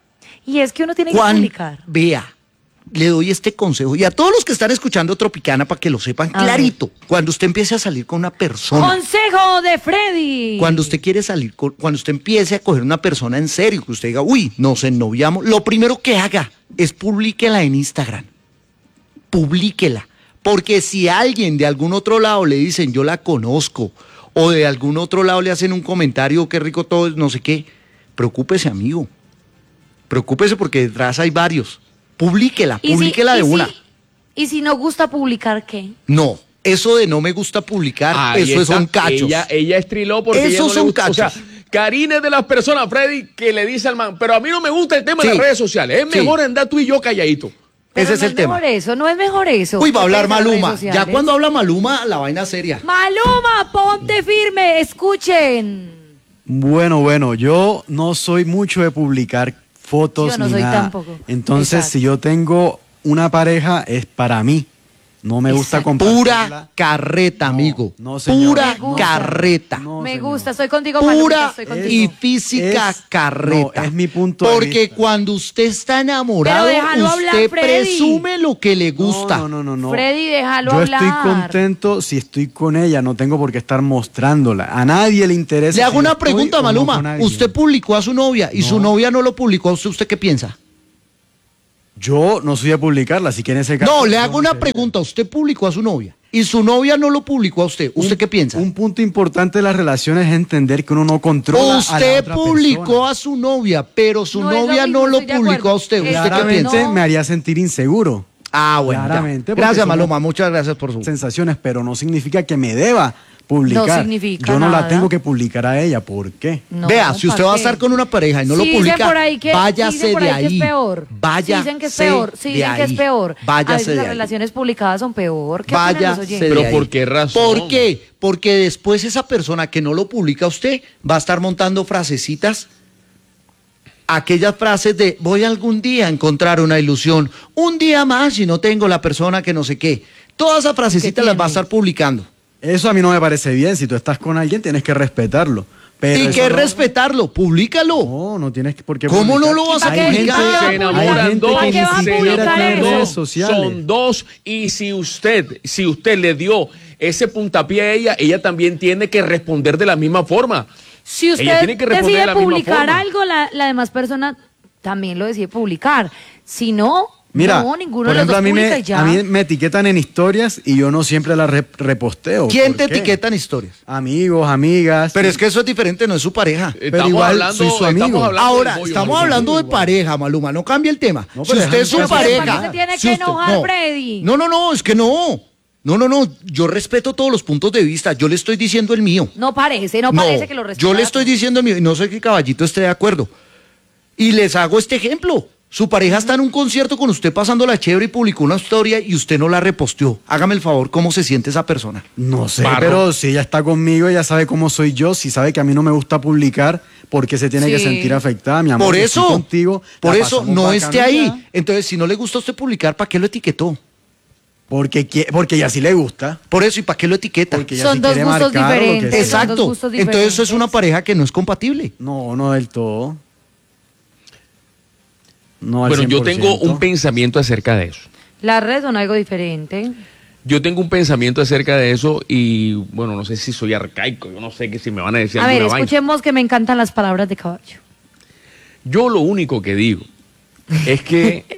Y es que uno tiene que Juan, publicar. vea, le doy este consejo y a todos los que están escuchando Tropicana para que lo sepan A ver. clarito. Cuando usted empiece a salir con una persona, Consejo de Freddy. cuando usted quiere salir, con, cuando usted empiece a coger una persona en serio, que usted diga, uy, nos ennoviamos, lo primero que haga es publíquela en Instagram. Publíquela. Porque si alguien de algún otro lado le dicen, yo la conozco, o de algún otro lado le hacen un comentario, qué rico todo, no sé qué, preocúpese, amigo. Preocúpese porque detrás hay varios. Publíquela, ¿Y si- publíquela y de si- una. Y si no gusta publicar, ¿qué? No, eso de no me gusta publicar, Ahí eso está. son cachos. Ella, ella estriló porque Esos ella no le son gusta. O sea, cachos. Karina es de las personas, Freddy, que le dice al man, pero a mí no me gusta el tema de Sí. las redes sociales. Es Sí. mejor andar tú y yo calladito. Pero Ese es no el tema. mejor eso, no es mejor eso. Uy, va a hablar Porque las redes Maluma. Ya sociales- cuando habla Maluma, la vaina seria. Maluma, ponte firme, escuchen. Bueno, bueno, yo no soy mucho de publicar fotos Yo no ni soy nada. tampoco. Entonces, Exacto. si yo tengo una pareja, es para mí. No me gusta Exacto. compartirla. Pura carreta, No, amigo. no, señor. Pura Me gusta. carreta. No, Me señor. gusta, estoy contigo, Malumita, Pura estoy y contigo. física Es- carreta. no, es mi punto de Porque vista. cuando usted está enamorado, Pero déjalo hablar, usted Freddy. presume lo que le gusta. No, no, no, no. Freddy, déjalo Yo hablar. estoy contento si estoy con ella, no tengo por qué estar mostrándola. A nadie le interesa. Le hago si una estoy pregunta, o no Maluma. con alguien. Usted publicó a su novia y su No. novia no lo publicó a usted. ¿Usted qué piensa? Yo no soy a publicarla, así que en ese caso. No, le yo hago una sé. pregunta. Usted publicó a su novia y su novia no lo publicó a usted. ¿Usted Un- qué piensa? Un punto importante de las relaciones es entender que uno no controla a la Usted otra publicó persona. a su novia, pero su No es lo novia mismo, no lo estoy de publicó acuerdo. a usted. ¿Usted qué Claramente piensa? No. me haría sentir inseguro. Ah, bueno. ya. Claramente, porque Gracias, somos- Maluma. Muchas gracias por su. Sensaciones, pero no significa que me deba publicar. No significa Yo no nada. la tengo que publicar a ella. ¿Por qué? No, Vea, si usted ¿pa' va a qué? estar con una pareja y no Sí lo dicen publica, por ahí que, váyase dicen por de ahí ahí. que es peor. Váyase Dicen que es peor. Sí, de dicen que es ahí. peor. A Váyase veces de las ahí. relaciones publicadas son peor. ¿Qué opinan los Váyase oyentes? de Pero ahí. ¿por qué razón? ¿Por qué? Porque después esa persona que no lo publica a usted va a estar montando frasecitas. Aquellas frases de voy algún día a encontrar una ilusión, un día más y no tengo la persona que no sé qué. Todas esas frasecitas ¿Qué las va a tiene? estar publicando. Eso a mí no me parece bien. Si tú estás con alguien, tienes que respetarlo. Pero y eso que no- respetarlo, públicalo. No, no tienes que por qué. ¿Cómo no publicar. lo vas a ¿Para qué? Hay gente, ¿Para qué va a Se hay enamoran gente dos, que ni ¿Para qué vas a siquiera publicar tiene eso? redes sociales. Son dos y si usted, si usted le dio ese puntapié a ella, ella también tiene que responder de la misma forma. Si Ella usted tiene que responder de decide la misma publicar forma. algo, la, la demás persona también lo decide publicar. Si no, Mira, no, ninguno por de los ejemplo, dos a mí, publica me, y ya. a mí me etiquetan en historias y yo no siempre las re- reposteo. ¿Quién ¿Por te qué? etiqueta en historias? Amigos, amigas. Pero es que eso es diferente, no es su pareja. Estamos igual hablando, soy su amigo. estamos hablando Ahora, del bollo, estamos Maluma. hablando de pareja, Maluma, no cambie el tema. No, si pero usted es su déjame Pero pareja... ¿para qué se tiene si que usted- enojar, no. Freddy? No, no, no, es que no. No, no, no, yo respeto todos los puntos de vista, yo le estoy diciendo el mío. No parece, no, No, parece que lo respeta. yo le estoy diciendo el mío y no sé que Caballito esté de acuerdo. Y les hago este ejemplo. Su pareja está en un concierto con usted pasándola chévere y publicó una historia y usted no la reposteó. Hágame el favor, ¿cómo se siente esa persona? No sé, Barro. pero si ella está conmigo, ella sabe cómo soy yo. Si sabe que a mí no me gusta publicar, ¿por qué se tiene que Sí. sentir afectada, mi amor? Por Yo estoy eso, contigo, por la eso pasamos no bacano esté y ahí. ya. Entonces, si no le gusta a usted publicar, ¿para qué lo etiquetó? Porque, qui- porque ella sí le gusta. Por eso, ¿y para qué lo etiqueta? Porque ella Son sí dos quiere gustos marcar lo que diferentes. sea. Son dos Exacto. gustos Entonces, eso es una diferentes. pareja que no es compatible. No, no del todo. No al Bueno, yo cien por tengo ciento. un pensamiento acerca de eso. Las redes son algo diferente. Yo tengo un pensamiento acerca de eso y, bueno, no sé si soy arcaico, yo no sé que si me van a decir A ver, alguna vaina. escuchemos que me encantan las palabras de caballo. Yo lo único que digo es que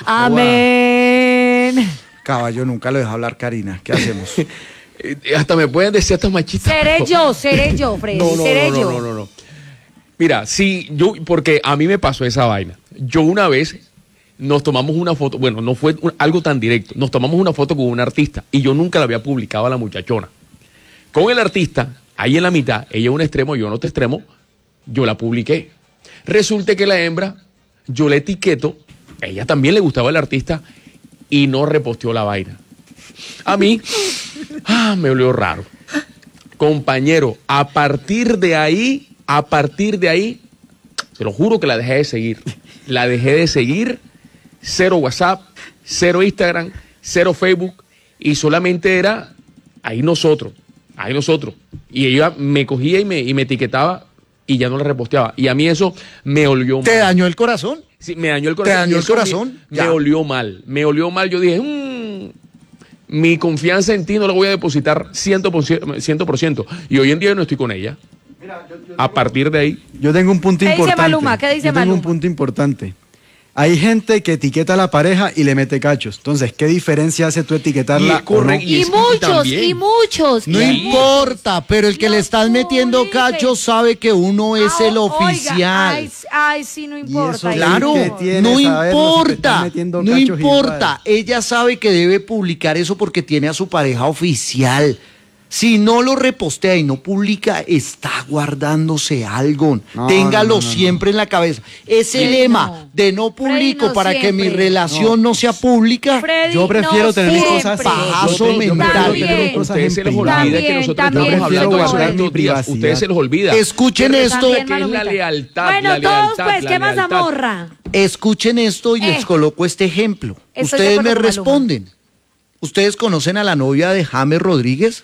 Amén. Caballo, nunca lo deja hablar Karina. ¿Qué hacemos? eh, hasta me pueden decir hasta machistas. Seré yo, seré yo, Freddy, No, no, seré no, yo. no, no, no, no. Mira, sí, yo, porque a mí me pasó esa vaina. Yo una vez nos tomamos una foto, bueno, no fue un- algo tan directo, nos tomamos una foto con un artista y yo nunca la había publicado a la muchachona. Con el artista, ahí en la mitad, ella en un extremo, yo en otro extremo, yo la publiqué. Resulta que la hembra, yo la etiqueto, ella también le gustaba el artista y no reposteó la vaina. A mí, ah, me olió raro. Compañero, a partir de ahí, a partir de ahí, se lo juro que la dejé de seguir. La dejé de seguir, cero WhatsApp, cero Instagram, cero Facebook, y solamente era ahí nosotros, ahí nosotros. Y ella me cogía y me, y me etiquetaba y ya no la reposteaba. Y a mí eso me olió mal. ¿Te dañó el corazón? Sí, me dañó el corazón. ¿Te dañó y el eso corazón? Me, Ya. me olió mal, me olió mal. Yo dije, "Mm, mi confianza en ti no la voy a depositar cien por ciento, cien por ciento". Y hoy en día yo no estoy con ella. A partir de ahí, Yo tengo un punto ¿Qué dice importante. Maluma? ¿Qué dice Yo tengo Maluma? un punto importante. Hay gente que etiqueta a la pareja y le mete cachos. Entonces, ¿qué diferencia hace tú etiquetarla Y corre- o no? Y Y, es- y muchos, también. y muchos. No y importa, pero el que No le estás metiendo publique. cacho sabe que uno es Ah, el oiga, oficial. ay, ay, sí, no importa. eso ay, Claro, ¿qué no. tiene no saberlo si te están importa, metiendo no cachos importa. igual? Ella sabe que debe publicar eso porque tiene a su pareja oficial. Si no lo repostea y no publica, está guardándose algo. No, Téngalo no, no, no, siempre en la cabeza. Ese Freddy, lema no. de no Freddy, publico no para que mi siempre. relación no, sea pública. Freddy, Yo prefiero no tener mis siempre. cosas Pajazo yo- yo prefiero mental. tener mis cosas ustedes en se les privado. olvida que También, nosotros también, estamos hablando de todo eso eso. estos días. privacidad. Ustedes se les olvida. Escuchen Que esto. resulta También, que es la Malumita. lealtad. Bueno, la todos lealtad, pues, la ¿qué más lealtad. amorra? Escuchen esto y Eh. les coloco este ejemplo. Estoy de Ustedes acuerdo me con Maluma. responden. ¿Ustedes conocen a la novia de James Rodríguez?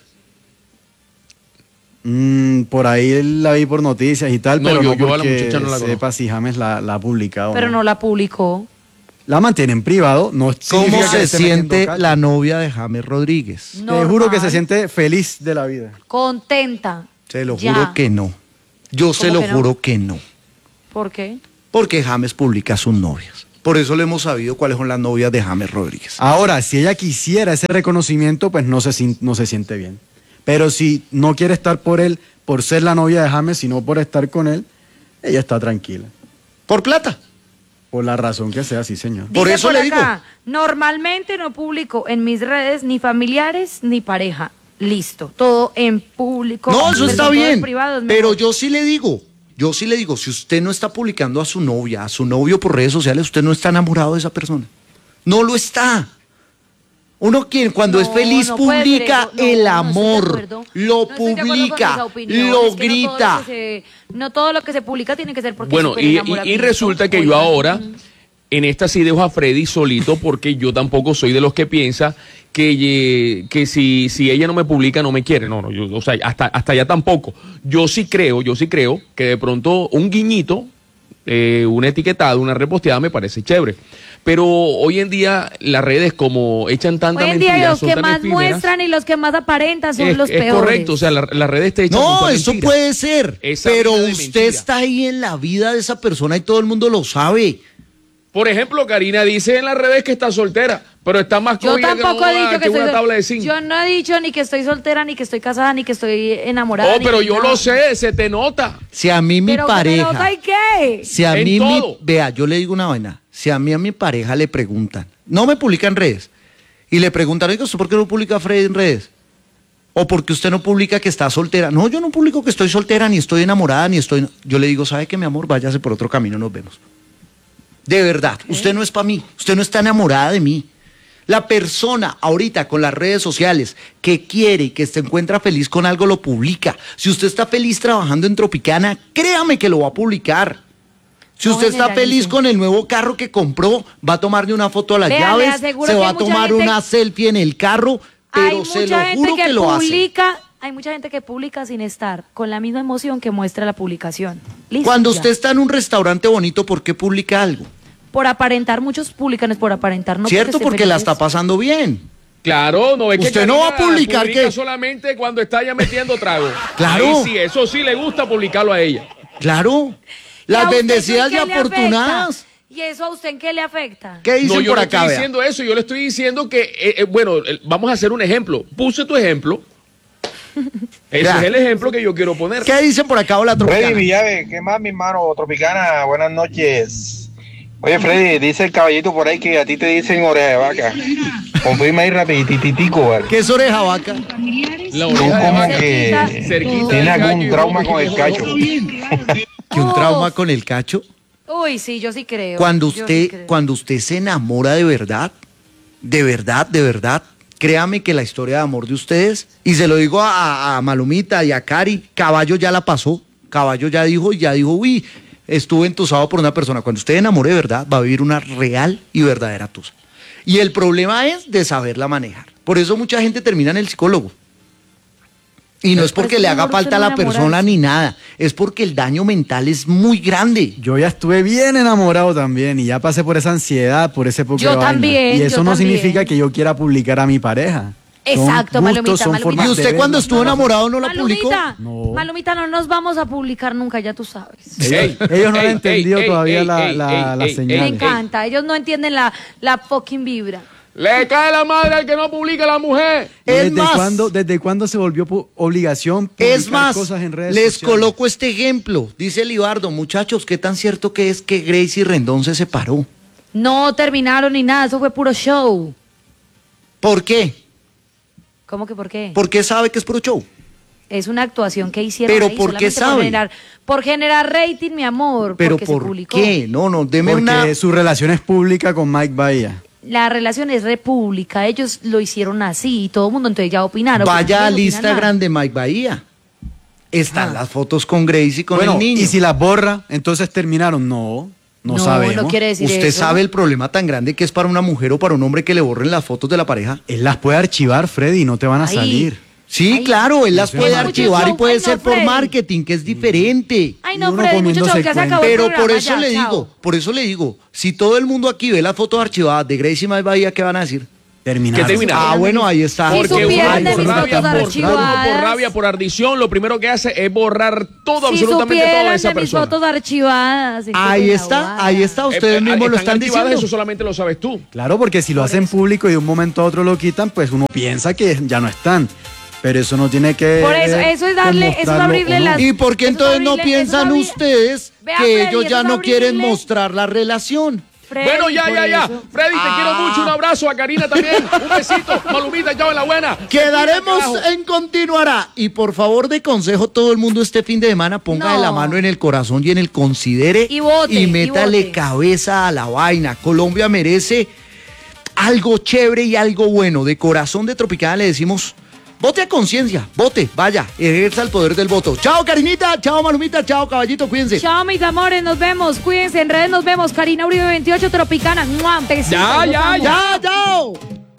Mm, por ahí la vi por noticias y tal, No, pero yo- no yo a la porque muchacha no la sepa si James la, la ha publicado. Pero no la publicó. La mantiene en privado, no ¿Cómo significa que se esté metiendo siente cacho. la novia de James Rodríguez? Te juro que se Normal. siente feliz de la vida. Contenta. Se lo Ya. juro que no. Yo se ¿Cómo lo que no? juro que no. ¿Por qué? Porque James publica a sus novias. Por eso le hemos sabido cuáles son las novias de James Rodríguez. Ahora, si ella quisiera ese reconocimiento, pues no se, sin- no se siente bien. Pero si no quiere estar por él, por ser la novia de James, sino por estar con él, ella está tranquila. Por plata. Por la razón que sea, sí, señor. Por Dice eso le digo. Normalmente no publico en mis redes ni familiares ni pareja. Listo. Todo en público. No, eso Pues está todo en bien. privado es Pero mejor. yo sí le digo, yo sí le digo, si usted no está publicando a su novia, a su novio por redes sociales, usted no está enamorado de esa persona. No lo está. Uno quien cuando No, es feliz no puede publica ser eso. No, el no estoy de amor, acuerdo. lo No estoy de acuerdo con publica, esa opinión. lo Es que no todo grita. lo que se- No todo lo que se publica tiene que ser porque Bueno, es súper y, y- y enamoramiento. resulta que yo Oigan. ahora, en esta sí dejo a Freddy solito, porque yo tampoco soy de los que piensa que, eh, que si, si ella no me publica no me quiere. No, no, yo, o sea, hasta, hasta allá tampoco. Yo sí creo, yo sí creo que de pronto un guiñito, eh, una etiquetada, una reposteada me parece chévere. Pero hoy en día las redes como echan tanta Hoy en mentira, día los son que tan más efímeras, muestran y los que más aparentan son es, los es peores. correcto, o sea, la- las redes te echan No, mucha eso mentira. puede ser, Esa pero vida de usted mentira. está ahí en la vida de esa persona y todo el mundo lo sabe. Por ejemplo, Karina dice en las redes que está soltera, pero está más Yo cogida tampoco que he una- dicho que, que una estoy tabla de sol- zinc. Yo no he dicho ni que estoy soltera, ni que estoy casada, ni que estoy enamorada. Oh, ni pero que yo nada. lo sé, se te nota. Si a mí mi Pero ¿qué me pareja, nota y qué? si a En mí mi, todo. vea, yo le digo una vaina, si a mí a mi pareja le preguntan, no me publica en redes, y le preguntan, oiga, ¿usted por qué no publica Freddy en redes? O porque usted no publica que está soltera. No, yo no publico que estoy soltera, ni estoy enamorada, ni estoy. Yo le digo, ¿sabe qué, mi amor? Váyase por otro camino, nos vemos. De verdad, usted no es para mí, usted no está enamorada de mí. La persona ahorita con las redes sociales que quiere y que se encuentra feliz con algo lo publica. Si usted está feliz trabajando en Tropicana, créame que lo va a publicar. Si No usted está generalice. feliz con el nuevo carro que compró, va a tomarle una foto a las Vea, le llaves, aseguro se que va hay a mucha tomar gente- una selfie en el carro, Hay pero se lo mucha gente juro que, que lo hace. publica, hay mucha gente que publica sin estar con la misma emoción que muestra la publicación. Listo, Cuando ya. usted está en un restaurante bonito, ¿por qué publica algo? Por aparentar, muchos publican es por aparentar, no ¿Cierto? porque, Porque esté la felices. está pasando bien. Claro, no es que Usted no va a Karina publicar publica que- solamente cuando está ya metiendo trago. Claro. Ahí sí, eso sí le gusta publicarlo a ella. Claro. ¿Y Las a usted bendecidas y eso en qué le afortunadas. afecta? ¿Y eso a usted en qué le afecta? ¿Qué dicen No, yo por no acá? estoy vea? diciendo eso, yo le estoy diciendo que, eh, eh, bueno, eh, vamos a hacer un ejemplo. Puse tu ejemplo. Ese Ya. es el ejemplo que yo quiero poner. ¿Qué dicen por acá? Hola, Freddy Tropicana. Villave, ¿qué más, mi hermano? Tropicana, buenas noches. Oye, Freddy, dice el caballito por ahí que a ti te dicen oreja de vaca. Confirma ahí rapidititico, ¿vale? ¿Qué es oreja vaca? La Tú oreja de como vaca. que Cerquita tienes del algún gallo y trauma como con el que- cacho. ¿Que un Uf. trauma con el cacho? Uy, sí, yo sí creo. Cuando yo sí usted, creo. cuando usted se enamora de verdad, de verdad, de verdad, créame que la historia de amor de ustedes, y se lo digo a, a Malumita y a Cari, Caballo ya la pasó, Caballo ya dijo, y ya dijo, uy, estuve entusado por una persona. Cuando usted enamore de verdad, va a vivir una real y verdadera tusa. Y el problema es de saberla manejar. Por eso mucha gente termina en el psicólogo. Y no es Pero porque es le que haga mejor falta a usted la no persona enamorarse. ni nada, es porque el daño mental es muy grande. Yo ya estuve bien enamorado también y ya pasé por esa ansiedad, por ese poco Yo de vaina. también, Y eso yo no también. significa que yo quiera publicar a mi pareja. Exacto, son Malumita, gustos, son Malumita. formas ¿Y de usted ver cuando las estuvo cosas. enamorado no la publicó? Malumita, No. Malumita, no nos vamos a publicar nunca, ya tú sabes. Ey, Ellos no han ey, entendido ey, todavía ey, la, ey, la, ey, la ey, señal. Me ey. encanta, ellos no entienden la, la fucking vibra. Le cae la madre al que no publica a la mujer. Es ¿Desde más, cuándo, ¿Desde cuándo se volvió pu- obligación publicar es más, cosas en redes les sociales? coloco este ejemplo. Dice Libardo, muchachos, ¿qué tan cierto que es que Gracie Rendón se separó? No terminaron ni nada, eso fue puro show. ¿Por qué? ¿Cómo que por qué? ¿Por qué sabe que es puro show? Es una actuación que hicieron Pero ahí, ¿por qué solamente sabe? Por generar, por generar rating, mi amor, ¿Pero porque se por publicó. qué? No, no, deme Porque una... su relación es pública con Mike Bahía. La relación es república, ellos lo hicieron así y todo el mundo entonces ya opinaron. Vaya Pues, al no opinan Instagram nada. de Mike Bahía. Están Ah. las fotos con Gracie y con Bueno, el niño. y si las borra, entonces terminaron. No, No, No, sabemos. no quiere decir ¿Usted eso. sabe el problema tan grande que es para una mujer o para un hombre que le borren las fotos de la pareja? Él las puede archivar, Freddy, y no te van a Ay. salir. Sí, Ay, claro, él las eso puede es marketing. archivar y puede Ay, no, ser por Freddy. marketing, que es diferente. Ay, Y no, uno Freddy, comiéndose muchacho, el que se cuento. acabó el Pero por programa, eso ya, le chao. digo, por eso le digo, si todo el mundo aquí ve las fotos archivadas de Gracie May Bahía, ¿qué van a decir? Terminar. ¿Qué termina? Ah, bueno, ahí está. Si Porque supieran uno de por mis rabia, fotos por, archivadas. por rabia, por ardición, lo primero que hace es borrar todo, Si absolutamente todo de supieran esa de mis persona. fotos archivadas. Ahí qué está, guada. ahí está, Eh, ustedes eh, mismos lo están archivadas, diciendo. Eso solamente lo sabes tú. Claro, porque si lo hacen público y de un momento a otro lo quitan, pues uno piensa que ya no están. Pero eso no tiene que. Por eso, eso es darle- eso es mostrarlo abrirle o no. las- ¿Y por qué Eso es entonces no abrirle- piensan eso es abrir- ustedes Vea, que Freddy, ellos eso ya es no quieren abrirle- mostrar la relación? Freddy, Bueno, ya, por ya, ya. eso. Freddy, te quiero Ah. mucho. Un abrazo a Karina también. Un besito. Malumita, chao en la buena. Quedaremos Carajo. en Continuará. Y por favor, de consejo, todo el mundo este fin de semana ponga No. la mano en el corazón y en el considere Y vote, y métale vote. cabeza a la vaina. Colombia merece algo chévere y algo bueno. De corazón de Tropicana le decimos, vote a conciencia, vote, vaya, ejerza el poder del voto. Chao, Karinita, chao, Malumita, chao, caballito, cuídense. Chao, mis amores, nos vemos. Cuídense, en redes nos vemos. Karina Uribe veintiocho, Tropicana. ¡Mua! Besitos, Ya, los ya, amo. Ya, chao.